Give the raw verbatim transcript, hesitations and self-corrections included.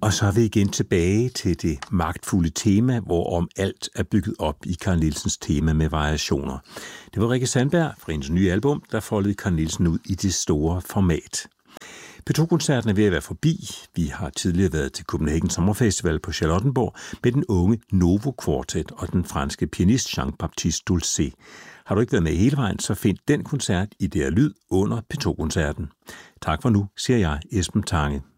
Og så er vi igen tilbage til det magtfulde tema, hvorom alt er bygget op i Carl Nielsens tema med variationer. Det var Rikke Sandberg fra hendes nye album, der foldede Carl Nielsen ud i det store format. P to-koncerten er ved at være forbi. Vi har tidligere været til Copenhagen Sommerfestival på Charlottenborg med den unge Novo Quartet og den franske pianist Jean-Baptiste Dulcé. Har du ikke været med hele vejen, så find den koncert i D R Lyd under P to-koncerten. Tak for nu, siger jeg, Esben Tange.